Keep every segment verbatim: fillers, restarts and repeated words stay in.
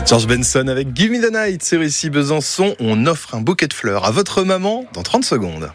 George Benson avec Give Me the Night sur Ici Besançon. On offre un bouquet de fleurs à votre maman dans trente secondes.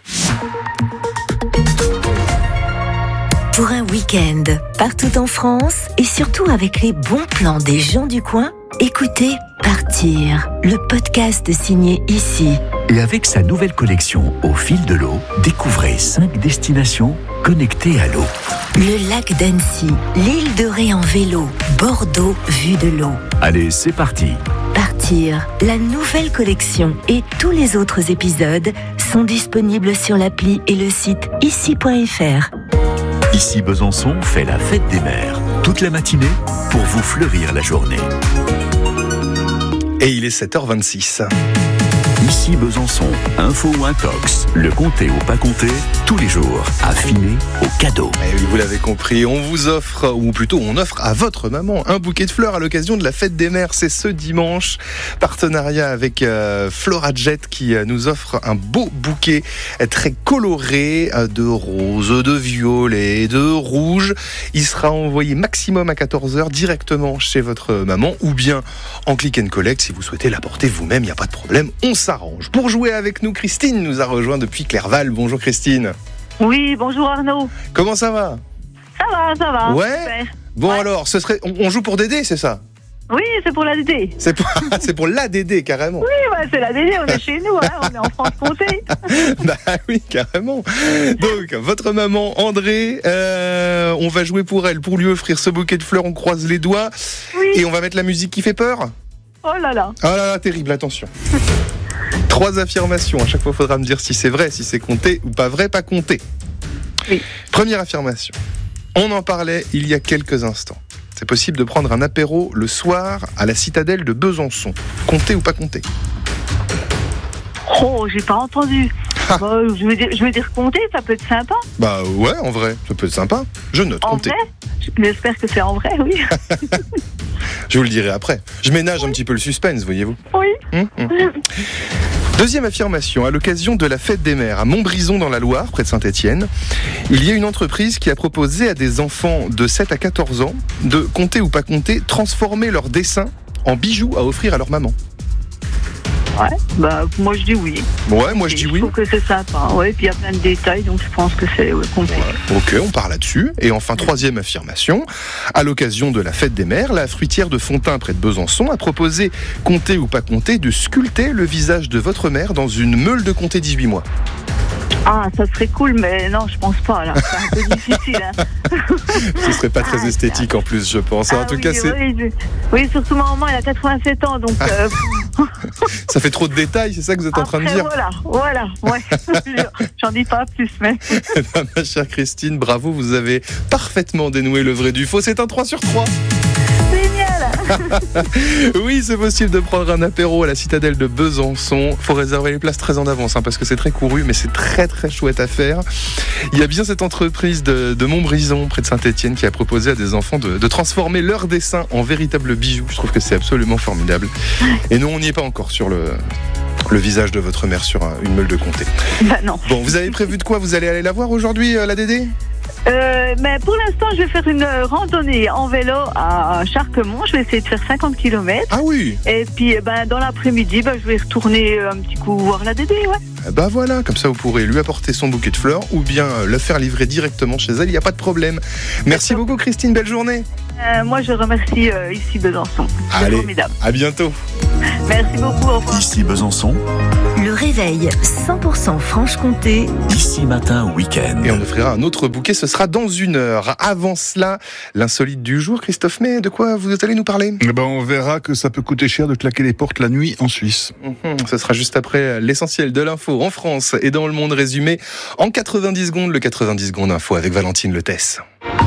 Pour un week-end, partout en France et surtout avec les bons plans des gens du coin, écoutez Partir, le podcast signé Ici. Et avec sa nouvelle collection Au fil de l'eau, découvrez cinq destinations connectées à l'eau. Le lac d'Annecy, l'île de Ré en vélo, Bordeaux vue de l'eau. Allez, c'est parti. Partir, la nouvelle collection et tous les autres épisodes sont disponibles sur l'appli et le site ici point f r. Ici Besançon fait la fête des mères. Toute la matinée pour vous fleurir la journée. Et il est sept heures vingt-six. Ici Besançon, info ou intox, le compter ou pas compter, tous les jours, affiné au cadeau. Et oui, vous l'avez compris, on vous offre, ou plutôt on offre à votre maman un bouquet de fleurs à l'occasion de la fête des mères. C'est ce dimanche, partenariat avec euh, FloraJet qui euh, nous offre un beau bouquet euh, très coloré euh, de rose, de violet, de rouge. Il sera envoyé maximum à quatorze heures directement chez votre maman ou bien en click and collect si vous souhaitez l'apporter vous-même, il n'y a pas de problème, on s'arrange. Pour jouer avec nous, Christine nous a rejoint depuis Clerval. Bonjour Christine. Oui, bonjour Arnaud. Comment ça va ? Ça va, ça va. Ouais. Super. Bon ouais. alors, ce serait, on, on joue pour Dédé, c'est ça ? Oui, c'est pour la Dédé. C'est pour, c'est pour la Dédé, carrément. Oui, ouais, c'est la Dédé, on est chez nous, hein, on est en Franche-Comté. Bah oui, carrément. Donc, votre maman André, euh, on va jouer pour elle, pour lui offrir ce bouquet de fleurs, on croise les doigts. Oui. Et on va mettre la musique qui fait peur. Oh là là. Oh là là, terrible, attention. Trois affirmations, à chaque fois il faudra me dire si c'est vrai, si c'est compté ou pas vrai, pas compté. Oui. Première affirmation, on en parlait il y a quelques instants. C'est possible de prendre un apéro le soir à la citadelle de Besançon. Compté ou pas compté ? Oh, j'ai pas entendu. Ah. Bah, je veux dire, je veux dire compter, ça peut être sympa. Bah ouais, en vrai, ça peut être sympa. Je note, En compté. vrai, j'espère que c'est en vrai, oui. Je vous le dirai après. Je ménage un petit peu le suspense, voyez-vous. Oui. Hum, hum. Deuxième affirmation, à l'occasion de la fête des mères à Montbrison dans la Loire, près de Saint-Étienne, il y a une entreprise qui a proposé à des enfants de sept à quatorze ans de, compter ou pas compter, transformer leurs dessins en bijoux à offrir à leur maman. Ouais, bah moi je dis oui. Ouais, moi je Et dis je oui. trouve que c'est sympa. Ouais, puis il y a plein de détails, donc je pense que c'est ouais, compté. Ouais. Ok, on part là-dessus. Et enfin, troisième affirmation, à l'occasion de la fête des mères, la fruitière de Fontaine près de Besançon a proposé, compter ou pas compter, de sculpter le visage de votre mère dans une meule de compter dix-huit mois. Ah, ça serait cool, mais non, je pense pas, là. C'est un peu difficile, hein. Ce serait pas très Ah, esthétique en plus, je pense. Ah, en tout oui, cas, c'est... Oui, oui, surtout ma maman, elle a quatre-vingt-sept ans, donc... Euh... ça fait trop de détails, c'est ça que vous êtes en Après, train de dire ? voilà, voilà, ouais. J'en dis pas plus, mais... Ma chère Christine, bravo, vous avez parfaitement dénoué le vrai du faux. C'est un trois sur trois. Génial. Oui, c'est possible de prendre un apéro à la citadelle de Besançon. Faut réserver les places très en avance, hein, parce que c'est très couru, mais c'est très très chouette à faire. Il y a bien cette entreprise de, de Montbrison, près de Saint-Étienne, qui a proposé à des enfants de, de transformer leurs dessins en véritables bijoux. Je trouve que c'est absolument formidable. Et nous, on n'y est pas encore sur le... le visage de votre mère sur un, une meule de comté. Bah non. Bon, vous avez prévu de quoi ? Vous allez aller la voir aujourd'hui, euh, la Dédé ? Euh, mais pour l'instant, je vais faire une randonnée en vélo à Charquemont. Je vais essayer de faire cinquante kilomètres. Ah oui. Et puis, ben, dans l'après-midi, ben, je vais retourner un petit coup voir la Dédé, ouais. Bah voilà, comme ça vous pourrez lui apporter son bouquet de fleurs ou bien le faire livrer directement chez elle, il n'y a pas de problème. Merci beaucoup Christine, belle journée. Euh, moi je remercie euh, Ici Besançon. C'est Allez, formidable. à bientôt. Merci beaucoup, au revoir. Ici Besançon, Le réveil cent pour cent Franche-Comté. ici matin week-end. Et on offrira un autre bouquet, ce sera dans une heure. Avant cela, l'insolite du jour, Christophe May, de quoi vous allez nous parler ? Eh ben, on verra que ça peut coûter cher de claquer les portes la nuit en Suisse. Mmh, ce sera juste après l'essentiel de l'info en France et dans le monde résumé en quatre-vingt-dix secondes, le quatre-vingt-dix secondes info avec Valentine Letesse.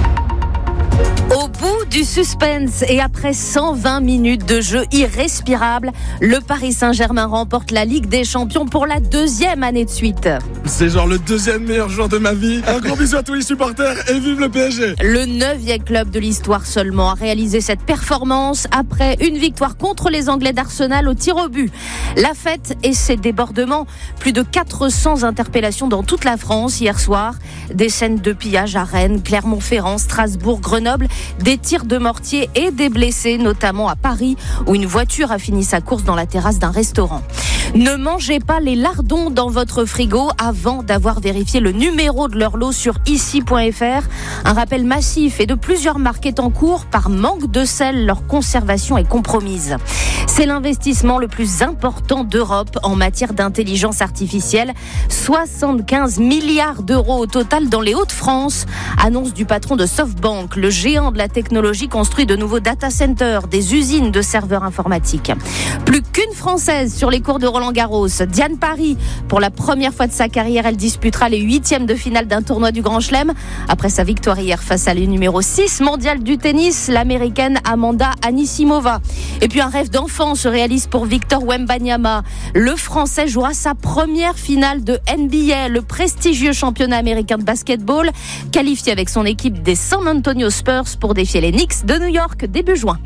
Au bout du suspense et après cent vingt minutes de jeu irrespirable, le Paris Saint-Germain remporte la Ligue des Champions pour la deuxième année de suite. C'est genre le deuxième meilleur joueur de ma vie. Un gros bisou à tous les supporters et vive le P S G. Le neuvième club de l'histoire seulement a réalisé cette performance après une victoire contre les Anglais d'Arsenal au tir au but. La fête et ses débordements, plus de quatre cents interpellations dans toute la France hier soir. Des scènes de pillage à Rennes, Clermont-Ferrand, Strasbourg, Grenoble, des tirs de mortier et des blessés, notamment à Paris, où une voiture a fini sa course dans la terrasse d'un restaurant. Ne mangez pas les lardons dans votre frigo avant d'avoir vérifié le numéro de leur lot sur ici point f r. Un rappel massif et de plusieurs marques est en cours. Par manque de sel, leur conservation est compromise. C'est l'investissement le plus important d'Europe en matière d'intelligence artificielle. soixante-quinze milliards d'euros au total dans les Hauts-de-France. Annonce du patron de SoftBank. Le géant de la technologie construit de nouveaux data centers, des usines de serveurs informatiques. Plus qu'une Française sur les cours de Roland-Garros. Diane Parry, pour la première fois de sa carrière, elle disputera les huitièmes de finale d'un tournoi du Grand Chelem. Après sa victoire hier face à la numéro six mondiale du tennis, l'américaine Amanda Anisimova. Et puis un rêve d'enfant se réalise pour Victor Wembanyama. Le Français jouera sa première finale de N B A, le prestigieux championnat américain de basketball, qualifié avec son équipe des San Antonio Spurs pour défier les Knicks de New York début juin.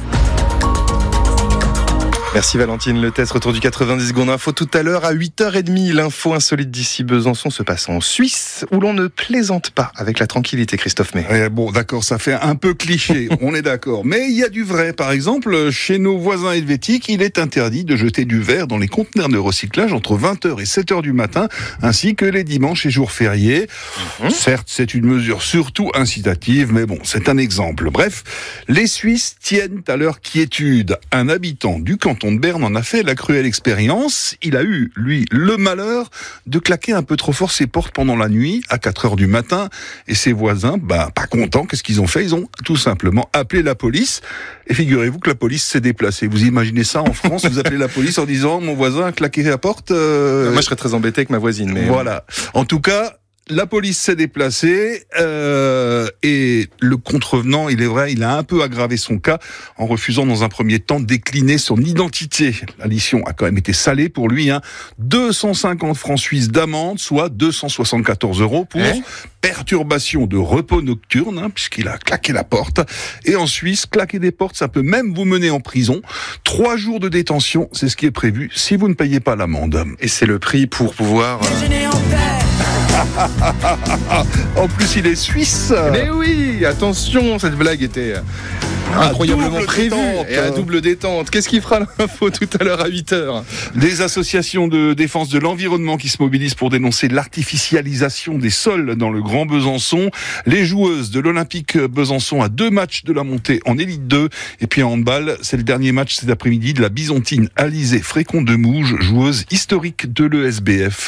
Merci Valentine Le Test, retour du quatre-vingt-dix secondes info tout à l'heure à huit heures trente. L'info insolite d'ici Besançon se passe en Suisse où l'on ne plaisante pas avec la tranquillité, Christophe May. Eh bon, d'accord, ça fait un peu cliché, on est d'accord. Mais il y a du vrai. Par exemple, chez nos voisins helvétiques, il est interdit de jeter du verre dans les conteneurs de recyclage entre vingt heures et sept heures du matin, ainsi que les dimanches et jours fériés. Mmh. Certes, c'est une mesure surtout incitative, mais bon, c'est un exemple. Bref, les Suisses tiennent à leur quiétude. Un habitant du canton de Berne en a fait la cruelle expérience. Il a eu, lui, le malheur de claquer un peu trop fort ses portes pendant la nuit, à quatre heures du matin, et ses voisins, bah, pas contents, qu'est-ce qu'ils ont fait? Ils ont tout simplement appelé la police, et figurez-vous que la police s'est déplacée. Vous imaginez ça en France? Vous appelez la police en disant, mon voisin a claqué la porte? euh... Moi, je serais très embêté avec ma voisine, mais... Voilà. En tout cas, la police s'est déplacée euh, et le contrevenant, il est vrai, il a un peu aggravé son cas en refusant dans un premier temps de décliner son identité. La lition a quand même été salée pour lui, hein. deux cent cinquante francs suisses d'amende, soit deux cent soixante-quatorze euros pour hein perturbation de repos nocturne, hein, puisqu'il a claqué la porte. Et en Suisse, claquer des portes, ça peut même vous mener en prison. Trois jours de détention, c'est ce qui est prévu si vous ne payez pas l'amende. Et c'est le prix pour pouvoir... En plus, il est suisse. Mais oui, attention, cette blague était incroyablement prévue et à double détente. Qu'est-ce qui fera l'info tout à l'heure à huit heures? Des associations de défense de l'environnement qui se mobilisent pour dénoncer l'artificialisation des sols dans le Grand Besançon. Les joueuses de l'Olympique Besançon à deux matchs de la montée en Élite deux. Et puis en handball, c'est le dernier match cet après-midi de la Byzantine Alizée Frécon-de-Mouges, joueuse historique de l'E S B F.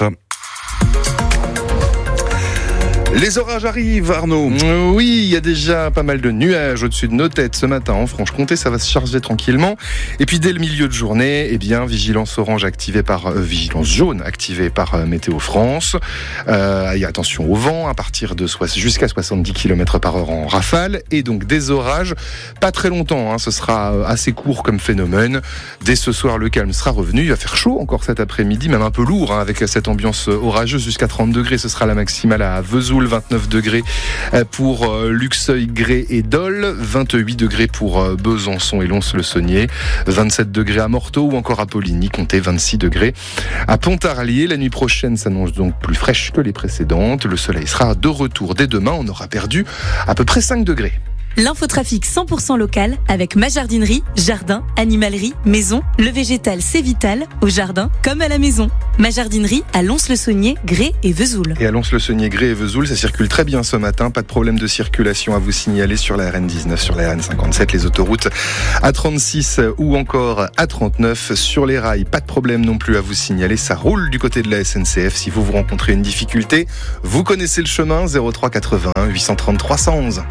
Les orages arrivent, Arnaud. Oui, il y a déjà pas mal de nuages au-dessus de nos têtes ce matin en Franche-Comté. Ça va se charger tranquillement. Et puis dès le milieu de journée, eh bien, vigilance orange activée par euh, vigilance jaune activée par euh, Météo France. Euh, et attention au vent à partir de so- jusqu'à soixante-dix kilomètres par heure en rafale. Et donc des orages, pas très longtemps. Hein, ce sera assez court comme phénomène. Dès ce soir, le calme sera revenu. Il va faire chaud encore cet après-midi, même un peu lourd hein, avec cette ambiance orageuse jusqu'à trente degrés. Ce sera la maximale à Vesoul. vingt-neuf degrés pour Luxeuil, Gré et Dole, vingt-huit degrés pour Besançon et Lons-le-Saunier, vingt-sept degrés à Morteau ou encore à Poligny, comptez vingt-six degrés à Pontarlier. La nuit prochaine s'annonce donc plus fraîche que les précédentes. Le soleil sera de retour dès demain. On aura perdu à peu près cinq degrés. L'infotrafic cent pour cent local avec ma jardinerie, jardin, animalerie, maison. Le végétal c'est vital, au jardin comme à la maison. Ma jardinerie à Lons-le-Saunier, Gré et Vesoul. Et à Lons-le-Saunier, Gré et Vesoul, ça circule très bien ce matin. Pas de problème de circulation à vous signaler sur la R N dix-neuf, sur la R N cinquante-sept, les autoroutes A trente-six ou encore A trente-neuf. Sur les rails, pas de problème non plus à vous signaler. Ça roule du côté de la S N C F. Si vous vous rencontrez une difficulté, vous connaissez le chemin, zéro trois quatre-vingt-un huit cent trente trois cent onze.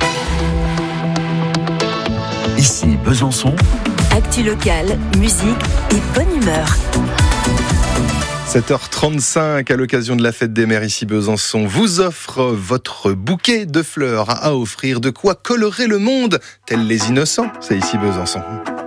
Ici Besançon. Actu locale, musique et bonne humeur. sept heures trente-cinq, à l'occasion de la fête des mères ici Besançon, vous offre votre bouquet de fleurs à offrir, de quoi colorer le monde, tels les innocents, c'est ici Besançon.